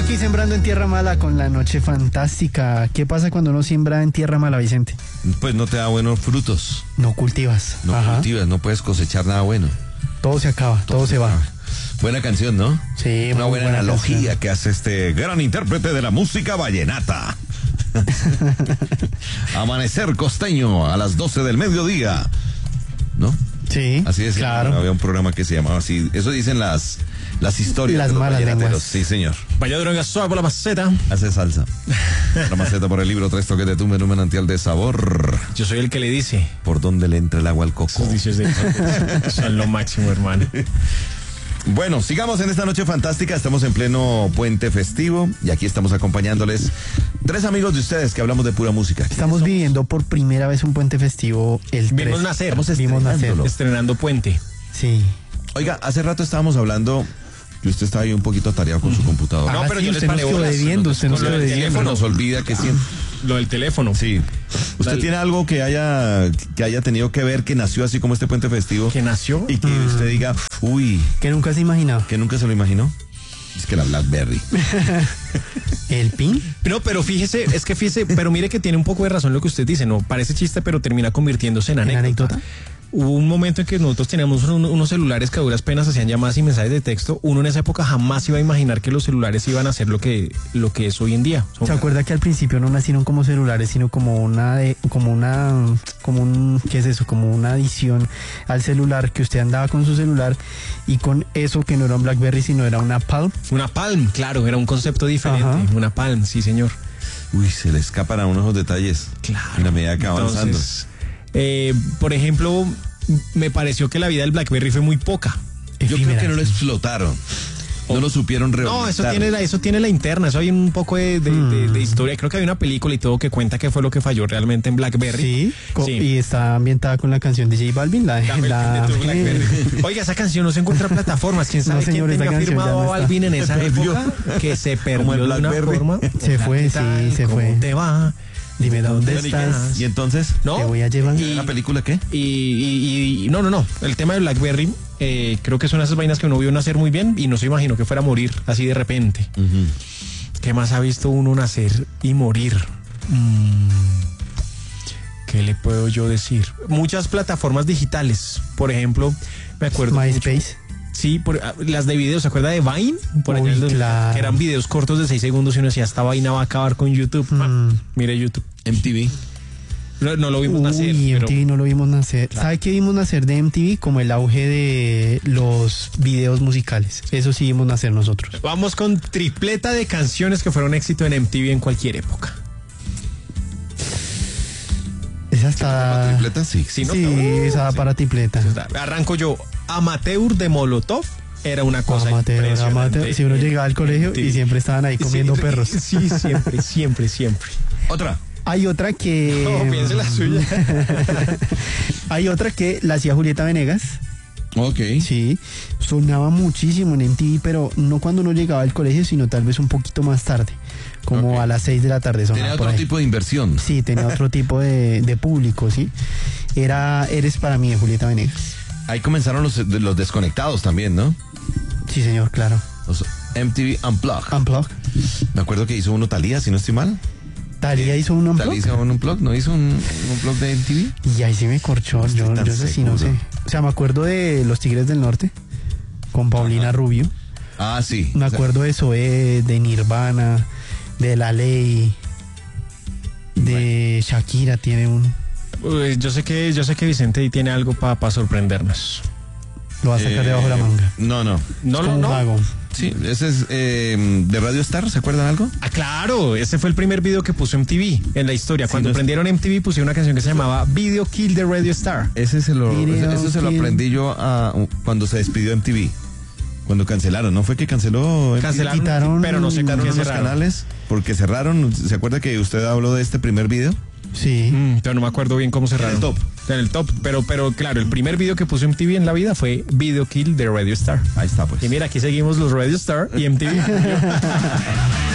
aquí sembrando en tierra mala con la noche fantástica. ¿Qué pasa cuando uno siembra en tierra mala, Vicente? Pues no te da buenos frutos. No cultivas. No cultivas, no puedes cosechar nada bueno. Todo se acaba, todo se va. Buena canción, ¿no? Sí, una buena analogía canción que hace este gran intérprete de la música vallenata. Amanecer costeño a las 12 del mediodía, ¿no? Sí, así es, claro. Había un programa que se llamaba así. Eso dicen las historias. Las de los malas vallenateros. lenguas. Sí, señor. Valladolid suave por la maceta. Hace salsa. La maceta por el libro, 3 toques de tumba en un manantial de sabor. Yo soy el que le dice. ¿Por dónde le entra el agua al coco? Esos dichos de son lo máximo, hermano. Bueno, sigamos en esta noche fantástica. Estamos en pleno puente festivo y aquí estamos acompañándoles 3 amigos de ustedes que hablamos de pura música. Estamos viviendo por primera vez un puente festivo el 3. Vimos nacer. Vimos nacer. Estrenando puente. Sí. Oiga, hace rato estábamos hablando que usted estaba ahí un poquito atareado con su computadora. No, pero sí, yo les usted nos paré quedó bolas. debiendo, usted nos Con lo quedó del debiendo. teléfono. Nos olvida que siempre. Lo del teléfono. Sí. ¿Usted Dale. tiene algo que haya tenido que ver que nació así como este puente festivo? Que nació. Y que usted diga, uy, Que nunca se imaginaba. que nunca se lo imaginó. Es que la BlackBerry. ¿El PIN? No, pero fíjese, pero mire que tiene un poco de razón lo que usted dice, ¿no? Parece chiste, pero termina convirtiéndose en anécdota. Hubo un momento en que nosotros teníamos unos celulares que a duras penas hacían llamadas y mensajes de texto. Uno en esa época jamás iba a imaginar que los celulares iban a ser lo que es hoy en día. ¿Se acuerda que al principio no nacieron como celulares, sino como ¿qué es eso? Como una adición al celular, que usted andaba con su celular y con eso que no era un BlackBerry, sino era una Palm? Una Palm, claro, era un concepto diferente. Ajá. Una Palm, sí, señor. Uy, se le escapan a unos esos detalles. Claro. En la medida que va avanzando. Entonces, por ejemplo, me pareció que la vida del BlackBerry fue muy poca. Yo creo que no lo explotaron. No lo supieron No, reorientar. eso tiene la interna, eso hay un poco de historia. Creo que hay una película y todo que cuenta qué fue lo que falló realmente en BlackBerry. Sí, Sí. y está ambientada con la canción de J Balvin, Dame el pin de tu BlackBerry. Oiga, esa canción no se encuentra en plataformas. ¿Quién sabe No, señor, quién esa tenía canción ya firmado no a está. Balvin en esa Se perdió. época? Que se perdió Como el de una BlackBerry. forma. Se Hola, fue, ¿qué sí, tal? se ¿Cómo fue. te va? Dime dónde ¿Dónde estás. ¿Y entonces? ¿No? Te voy a llevar. ¿La película qué? Y no. El tema de BlackBerry, creo que es una de esas vainas que uno vio nacer muy bien y no se imaginó que fuera a morir así de repente. ¿Qué más ha visto uno nacer y morir? ¿Qué le puedo yo decir? Muchas plataformas digitales. Por ejemplo, me acuerdo MySpace. mucho. Sí, las de videos, ¿se acuerda de Vine? Por Uy, allá, claro. que eran videos cortos de 6 segundos y uno decía, esta vaina va a acabar con YouTube. Mire YouTube. MTV. No lo vimos nacer. Uy, pero- MTV no lo vimos nacer. ¿Sabe qué vimos nacer de MTV? Como el auge de los videos musicales. Eso sí vimos nacer nosotros. Vamos con tripleta de canciones que fueron éxito en MTV en cualquier época. Esa está... ¿Tripleta? Sí. Sí, ¿no? Sí, esa da para tripleta. Arranco yo. Amateur de Molotov era una cosa Amateur, impresionante. amateur. Si uno llegaba al colegio y siempre estaban ahí comiendo Sí, perros. Sí, siempre. Otra. Hay otra que... No, piense la suya. Hay otra que la hacía Julieta Venegas. Ok. Sí, sonaba muchísimo en MTV, pero no cuando uno llegaba al colegio, sino tal vez un poquito más tarde, como Ok. a las 6 de la tarde. sonaba Tenía por otro ahí. tipo de inversión. Sí, tenía otro tipo de público, sí. Era Eres para mí de Julieta Venegas. Ahí comenzaron los desconectados también, ¿no? Sí, señor, claro. Los MTV Unplugged. Unplugged. Me acuerdo que hizo uno Thalía, si no estoy mal. Talía hizo un Thalía Unplugged. hizo un Unplugged, ¿no hizo un Unplugged de MTV? Y ahí sí me corchó. estoy Yo tan sé si no sé. seguro. O sea, me acuerdo de Los Tigres del Norte con Paulina Rubio. Ah, sí. Me acuerdo de Zoé, de Nirvana, de La Ley, de Shakira tiene un... Yo sé que Vicente ahí tiene algo para sorprendernos. Lo va a sacar debajo de la manga. No. No, Es como un mago. Sí, ese es de Radio Star, ¿se acuerdan algo? Ah, claro, ese fue el primer video que puso MTV en la historia. Sí, Cuando no es- prendieron MTV pusieron una canción que se llamaba Video Kill de Radio Star. Eso se lo Kill. aprendí yo cuando se despidió MTV. Cuando cancelaron, ¿no fue que canceló MTV? Cancelaron, quitaron- pero no sé Quitaron qué los cerraron. canales porque cerraron. ¿Se acuerda que usted habló de este primer video? Sí. Pero no me acuerdo bien cómo cerraron. En el top. En el top, pero claro, el primer video que puso MTV en la vida fue Video Kill de Radio Star. Ahí está, pues. Y mira, aquí seguimos los Radio Star y MTV.